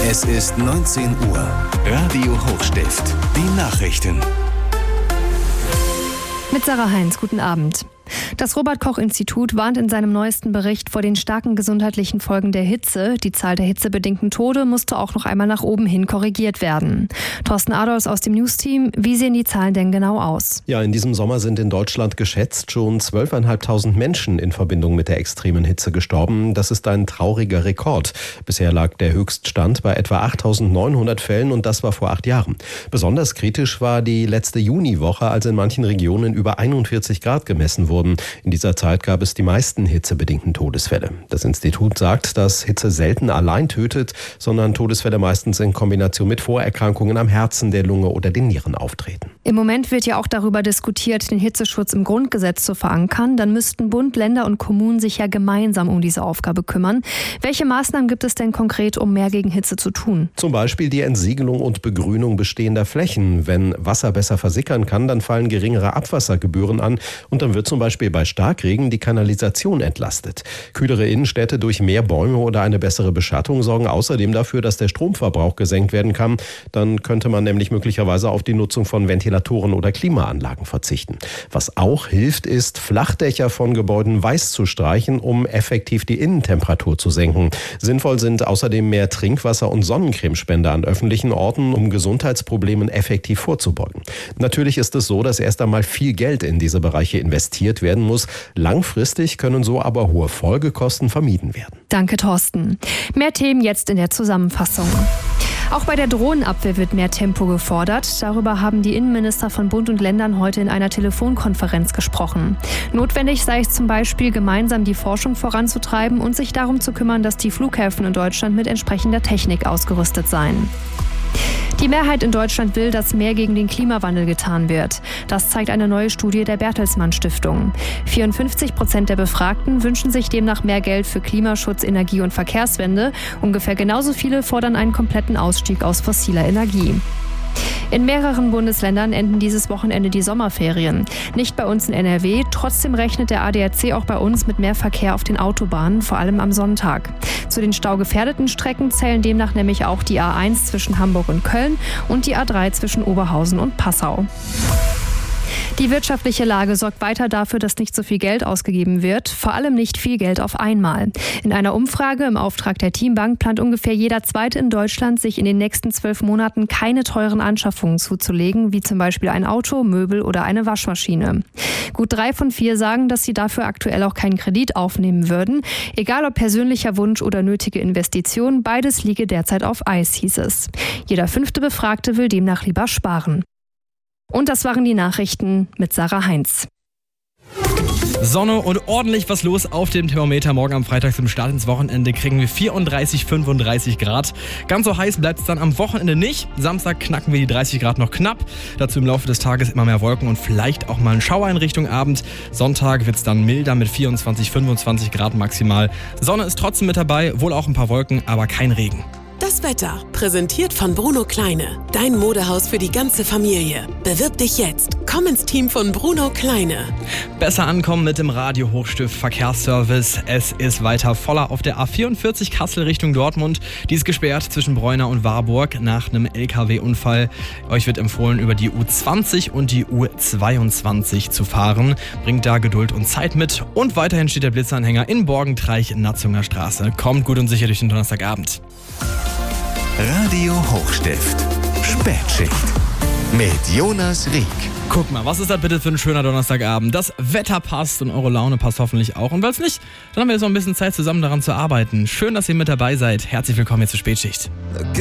Es ist 19 Uhr. Radio Hochstift. Die Nachrichten. Mit Sarah Heinz, guten Abend. Das Robert-Koch-Institut warnt in seinem neuesten Bericht vor den starken gesundheitlichen Folgen der Hitze. Die Zahl der hitzebedingten Tode musste auch noch einmal nach oben hin korrigiert werden. Thorsten Adolfs aus dem News-Team, wie sehen die Zahlen denn genau aus? Ja, in diesem Sommer sind in Deutschland geschätzt schon 12.500 Menschen in Verbindung mit der extremen Hitze gestorben. Das ist ein trauriger Rekord. Bisher lag der Höchststand bei etwa 8.900 Fällen und das war vor 8 Jahren. Besonders kritisch war die letzte Juniwoche, als in manchen Regionen über 41 Grad gemessen wurde. In dieser Zeit gab es die meisten hitzebedingten Todesfälle. Das Institut sagt, dass Hitze selten allein tötet, sondern Todesfälle meistens in Kombination mit Vorerkrankungen am Herzen, der Lunge oder den Nieren auftreten. Im Moment wird ja auch darüber diskutiert, den Hitzeschutz im Grundgesetz zu verankern. Dann müssten Bund, Länder und Kommunen sich ja gemeinsam um diese Aufgabe kümmern. Welche Maßnahmen gibt es denn konkret, um mehr gegen Hitze zu tun? Zum Beispiel die Entsiegelung und Begrünung bestehender Flächen. Wenn Wasser besser versickern kann, dann fallen geringere Abwassergebühren an und dann wird zum Beispiel bei Starkregen die Kanalisation entlastet. Kühlere Innenstädte durch mehr Bäume oder eine bessere Beschattung sorgen außerdem dafür, dass der Stromverbrauch gesenkt werden kann. Dann könnte man nämlich möglicherweise auf die Nutzung von Ventilatoren oder Klimaanlagen verzichten. Was auch hilft, ist, Flachdächer von Gebäuden weiß zu streichen, um effektiv die Innentemperatur zu senken. Sinnvoll sind außerdem mehr Trinkwasser- und Sonnencremespender an öffentlichen Orten, um Gesundheitsproblemen effektiv vorzubeugen. Natürlich ist es so, dass erst einmal viel Geld in diese Bereiche investiert werden muss. Langfristig können so aber hohe Folgekosten vermieden werden. Danke, Thorsten. Mehr Themen jetzt in der Zusammenfassung. Auch bei der Drohnenabwehr wird mehr Tempo gefordert. Darüber haben die Innenminister von Bund und Ländern heute in einer Telefonkonferenz gesprochen. Notwendig sei es zum Beispiel, gemeinsam die Forschung voranzutreiben und sich darum zu kümmern, dass die Flughäfen in Deutschland mit entsprechender Technik ausgerüstet seien. Die Mehrheit in Deutschland will, dass mehr gegen den Klimawandel getan wird. Das zeigt eine neue Studie der Bertelsmann Stiftung. 54% der Befragten wünschen sich demnach mehr Geld für Klimaschutz, Energie- und Verkehrswende. Ungefähr genauso viele fordern einen kompletten Ausstieg aus fossiler Energie. In mehreren Bundesländern enden dieses Wochenende die Sommerferien. Nicht bei uns in NRW, trotzdem rechnet der ADAC auch bei uns mit mehr Verkehr auf den Autobahnen, vor allem am Sonntag. Zu den staugefährdeten Strecken zählen demnach nämlich auch die A1 zwischen Hamburg und Köln und die A3 zwischen Oberhausen und Passau. Die wirtschaftliche Lage sorgt weiter dafür, dass nicht so viel Geld ausgegeben wird, vor allem nicht viel Geld auf einmal. In einer Umfrage im Auftrag der Teambank plant ungefähr jeder Zweite in Deutschland, sich in den nächsten 12 Monaten keine teuren Anschaffungen zuzulegen, wie zum Beispiel ein Auto, Möbel oder eine Waschmaschine. Gut 3 von 4 sagen, dass sie dafür aktuell auch keinen Kredit aufnehmen würden. Egal ob persönlicher Wunsch oder nötige Investition, beides liege derzeit auf Eis, hieß es. Jeder 5. Befragte will demnach lieber sparen. Und das waren die Nachrichten mit Sarah Heinz. Sonne und ordentlich was los auf dem Thermometer. Morgen am Freitag zum Start ins Wochenende kriegen wir 34, 35 Grad. Ganz so heiß bleibt es dann am Wochenende nicht. Samstag knacken wir die 30 Grad noch knapp. Dazu im Laufe des Tages immer mehr Wolken und vielleicht auch mal ein Schauer in Richtung Abend. Sonntag wird es dann milder mit 24, 25 Grad maximal. Sonne ist trotzdem mit dabei, wohl auch ein paar Wolken, aber kein Regen. Das Wetter, präsentiert von Bruno Kleine. Dein Modehaus für die ganze Familie. Bewirb dich jetzt. Komm ins Team von Bruno Kleine. Besser ankommen mit dem Radio Hochstift Verkehrsservice. Es ist weiter voller auf der A44 Kassel Richtung Dortmund. Die ist gesperrt zwischen Breuna und Warburg nach einem LKW-Unfall. Euch wird empfohlen, über die U20 und die U22 zu fahren. Bringt da Geduld und Zeit mit. Und weiterhin steht der Blitzanhänger in Borgentreich, Natzunger Straße. Kommt gut und sicher durch den Donnerstagabend. Radio Hochstift. Spätschicht. Mit Jonas Rieck. Guck mal, was ist das bitte für ein schöner Donnerstagabend? Das Wetter passt und eure Laune passt hoffentlich auch. Und weil es nicht, dann haben wir jetzt noch ein bisschen Zeit zusammen daran zu arbeiten. Schön, dass ihr mit dabei seid. Herzlich willkommen hier zur Spätschicht.